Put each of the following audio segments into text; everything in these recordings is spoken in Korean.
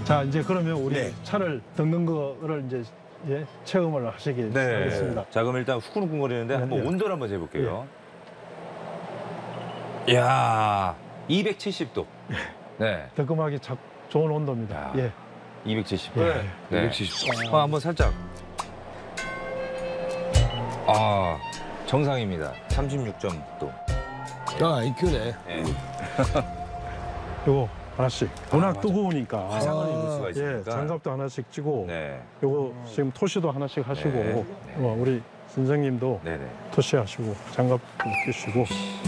자, 이제 그러면 우리 네. 차를 닦는 거를 이제 체험을 하시기 하겠습니다. 자, 그럼 일단 후끈후끈거리는데 한번 예. 온도를 한번 재볼게요. 이야, 270도. 네. 뜨끔하게 좋은 온도입니다. 예. 270도. 네. 네. 270도. 한번 살짝. 아, 정상입니다. 36.도. 아, 이큐네. 네. 요거 하나씩. 워낙 맞아. 뜨거우니까. 화상을 입을 수가 예, 있으니까. 장갑도 하나씩 찌고, 네. 요거 지금 토시도 하나씩 하시고, 네. 우리 선생님도 네네. 토시 하시고, 장갑도 끼시고.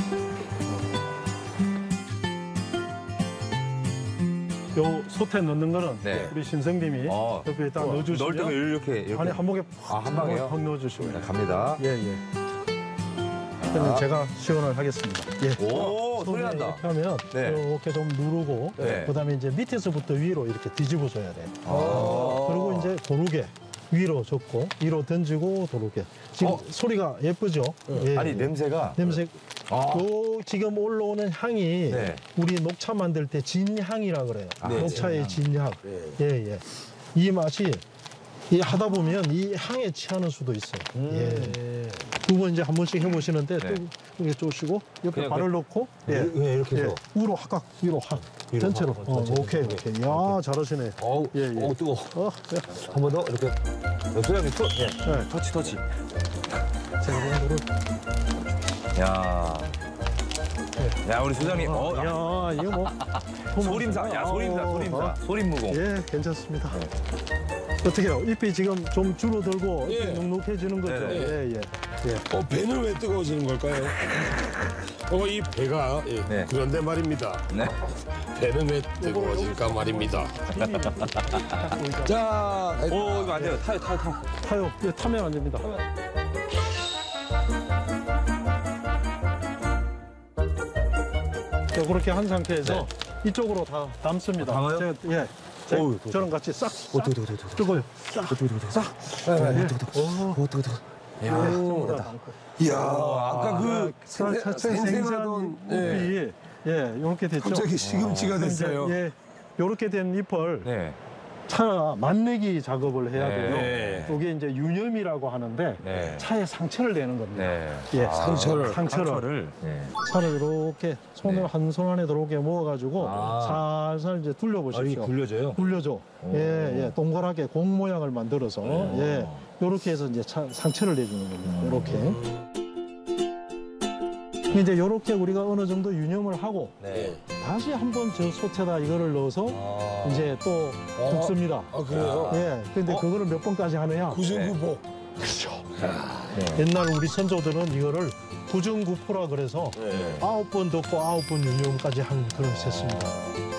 요 솥에 넣는 거는 네. 우리 신성님이 옆에 딱 넣을 때가 넣어주시면 이렇게. 안에 한목에 한 방에요? 확 넣어주시면 네, 돼요. 갑니다. 예, 예. 그러면 제가 시연을 하겠습니다. 예. 오, 소리 난다. 이렇게 하면 네. 이렇게 좀 누르고 네. 그다음에 이제 밑에서부터 위로 이렇게 뒤집어줘야 돼. 아. 그리고 이제 도르게 위로 접고 위로 던지고 도르게. 지금 소리가 예쁘죠? 예. 아니, 냄새가. 냄새. 요 지금 올라오는 향이 네. 우리 녹차 만들 때 진향이라 그래요. 네, 녹차의 진향. 예, 예. 이 맛이 하다 보면 이 향에 취하는 수도 있어요. 예. 두 번 이제 한 번씩 해보시는데 네. 또 이렇게 쪼시고 옆에 그냥 발을 놓고 왜 이렇게 해서? 위로 확 위로 확 전체로. 오케이 오케이. 야 잘하시네. 어우, 예, 예. 어우, 뜨거워. 예. 한 번 더, 이렇게. 소장님, 네. 터치. 제가 이거를. 야. 야, 우리 소장님. 야 이거 뭐 소림사. 야, 소림사. 소림무공. 예 괜찮습니다. 어떻게요? 잎이 지금 좀 줄어들고 예. 눅눅해지는 거죠? 네. 예 예. 배는 왜 뜨거워지는 걸까요? 이 배가 네. 그런데 말입니다. 네. 배는 왜 뜨거워질까 말입니다. 자, 오, 이거 안 돼요. 타요. 타요. 예, 타면 안 됩니다. 자, 그렇게 한 상태에서 이쪽으로 다 담습니다. 담아요? 제가, 예. 저랑 같이 싹 뜨거워요. 싹. 이야, 아까 그 생생하던 잎이 이렇게 됐죠. 갑자기 시금치가 됐어요. 예, 이렇게 된 잎을 네. 차 맛내기 작업을 해야 돼요. 네. 이게 이제 유념이라고 하는데 네. 차에 상처를 내는 겁니다. 네. 예, 상처를. 네. 차를 이렇게 손을 네. 한 손 안에 들어오게 모아가지고 살살 이제 둘러보십시오. 굴려져요? 굴려줘. 예. 동그랗게 공 모양을 만들어서 이렇게 해서 이제 상처를 내주는 겁니다. 이렇게. 이제 이렇게 우리가 어느 정도 유념을 하고 다시 한번 저 솥에다 이거를 넣어서 이제 또 굽습니다. 아, 그래요? 예. 근데 그거를 몇 번까지 하느냐? 구승구보. 그렇죠. 옛날 우리 선조들은 이거를 구중구포라 그래서 9번 덮고 9번 유념까지 한 그런 셈입니다.